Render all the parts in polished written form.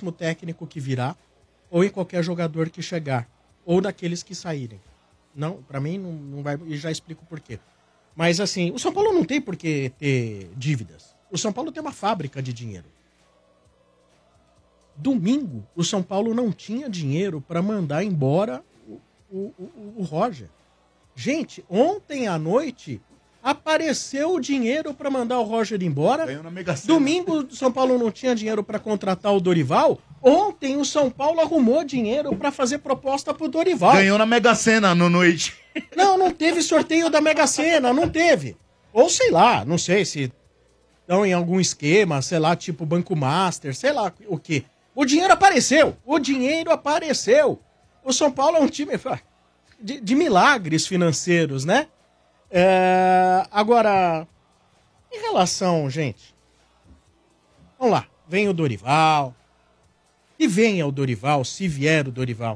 próximo técnico que virá, ou em qualquer jogador que chegar, ou daqueles que saírem. Não, pra mim não vai, e já explico por quê. Mas assim, o São Paulo não tem por que ter dívidas. O São Paulo tem uma fábrica de dinheiro. Domingo, o São Paulo não tinha dinheiro para mandar embora o Roger. Gente, ontem à noite apareceu o dinheiro para mandar o Roger embora. Ganhou na Mega Sena. Domingo, o São Paulo não tinha dinheiro para contratar o Dorival. Ontem, o São Paulo arrumou dinheiro para fazer proposta pro Dorival. Ganhou na Mega Sena no noite. Não teve sorteio da Mega Sena, não teve. Ou sei lá, não sei se estão em algum esquema, sei lá, tipo Banco Master, sei lá o quê. O dinheiro apareceu. O São Paulo é um time de milagres financeiros, né? Agora, em relação, gente, vamos lá, vem o Dorival, e venha o Dorival, se vier o Dorival.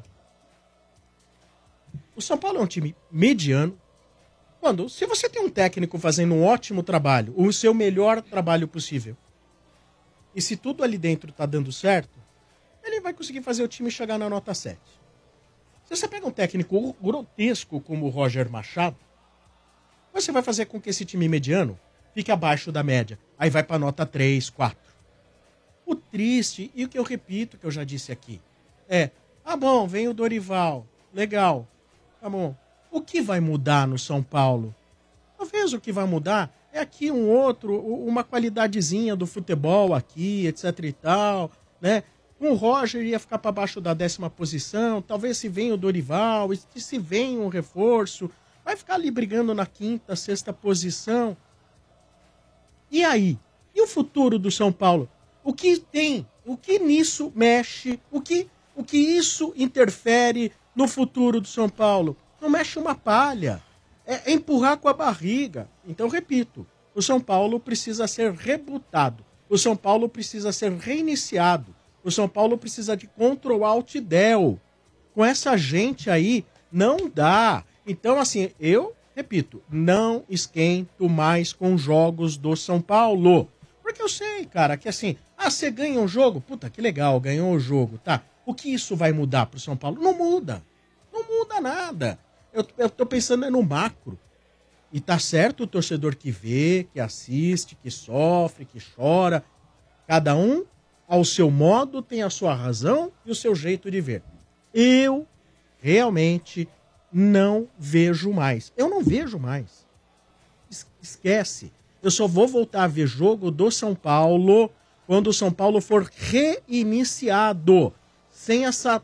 O São Paulo é um time mediano. Se você tem um técnico fazendo um ótimo trabalho, o seu melhor trabalho possível, e se tudo ali dentro tá dando certo, ele vai conseguir fazer o time chegar na nota 7. Se você pega um técnico grotesco como o Roger Machado, você vai fazer com que esse time mediano fique abaixo da média. Aí vai para nota 3, 4. O triste, e o que eu repito, que eu já disse aqui, bom, vem o Dorival, legal, tá bom. O que vai mudar no São Paulo? Talvez o que vai mudar é aqui um outro, uma qualidadezinha do futebol aqui, etc e tal, né? Com o Roger ia ficar para baixo da 10ª posição, talvez se venha o Dorival, se venha um reforço, vai ficar ali brigando na 5ª, 6ª posição. E aí? E o futuro do São Paulo? O que tem? O que nisso mexe? O que isso interfere no futuro do São Paulo? Não mexe uma palha. É empurrar com a barriga. Então, repito, o São Paulo precisa ser rebutado. O São Paulo precisa ser reiniciado. O São Paulo precisa de Ctrl Alt Del. Com essa gente aí, não dá. Então, assim, eu, repito, não esquento mais com jogos do São Paulo. Porque eu sei, cara, que assim, você ganha um jogo, puta, que legal, ganhou o jogo, tá? O que isso vai mudar pro São Paulo? Não muda. Não muda nada. Eu tô pensando no macro. E tá certo o torcedor que vê, que assiste, que sofre, que chora. Cada um, ao seu modo, tem a sua razão e o seu jeito de ver. Eu realmente não vejo mais. Eu não vejo mais. Esquece. Eu só vou voltar a ver jogo do São Paulo quando o São Paulo for reiniciado. Sem essa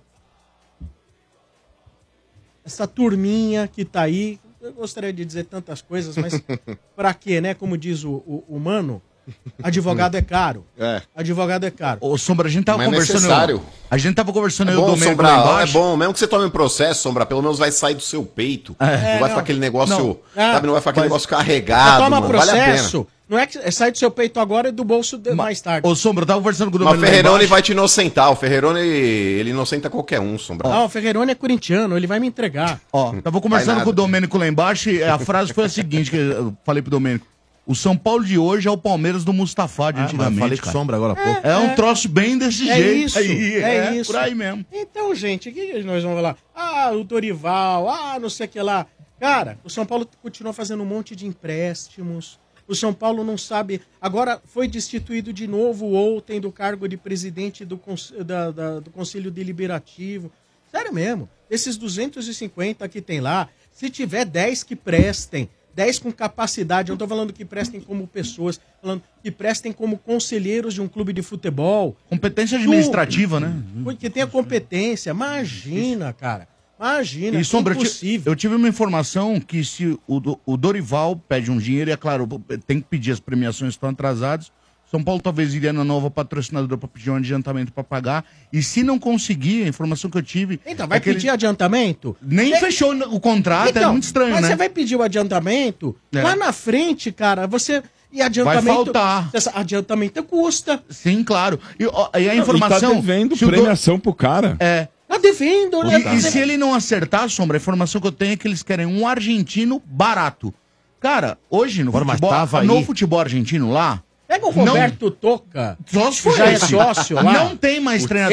turminha que tá aí. Eu gostaria de dizer tantas coisas, mas pra quê, né? Como diz o Mano, advogado é caro. Advogado é caro. Ô, Sombra, a gente tava Mas conversando... necessário. A gente tava conversando É aí, o bom, Domênico Sombra, lá embaixo. é bom. Mesmo que você tome um processo, Sombra, pelo menos vai sair do seu peito. Não vai ficar aquele negócio... Sabe, não vai ficar aquele negócio carregado, toma mano. processo, Vale a pena. não é que sai do seu peito agora e do bolso mais tarde. Ô, Sombra, eu tava conversando com o Mas Domênico o Ferreirão lá embaixo. vai te inocentar. O Ferreirão, ele inocenta qualquer um, Sombra. Não, o Ferreirão é corintiano, ele vai me entregar. Ó, tava conversando com o Domênico lá embaixo e a frase foi a seguinte, que eu falei pro Domênico. O São Paulo de hoje é o Palmeiras do Mustafa de antigamente, falei com cara. Sombra agora há pouco. É um troço bem desse É jeito. isso, aí, é isso. Por aí mesmo. Então, gente, o que nós vamos falar? O Dorival, não sei o que lá. Cara, o São Paulo continua fazendo um monte de empréstimos. O São Paulo não sabe... Agora foi destituído de novo ontem do cargo de presidente do Conselho Deliberativo. Sério mesmo. Esses 250 que tem lá, se tiver 10 que prestem, 10 com capacidade, eu não tô falando que prestem como pessoas, falando que prestem como conselheiros de um clube de futebol. Competência administrativa, né? Que tenha competência. Imagina, cara. Imagina, E, Sombra, impossível. eu tive uma informação que se o Dorival pede um dinheiro, e é claro, tem que pedir, as premiações estão atrasadas, São Paulo talvez iria na nova patrocinadora para pedir um adiantamento para pagar, e se não conseguir, a informação que eu tive... Então, vai pedir adiantamento? Nem fechou o contrato, então, é muito estranho, mas né? você vai pedir o adiantamento, lá na frente, cara, você... E adiantamento... Vai faltar. Adiantamento custa. Sim, claro. E a informação... Ele tá devendo premiação pro cara. Tá devendo, né? E se ele não acertar, Sombra, a informação que eu tenho é que eles querem um argentino barato. Cara, hoje no futebol argentino lá... Pega o Roberto Toca. Só se já é sócio lá. Não tem mais treinador.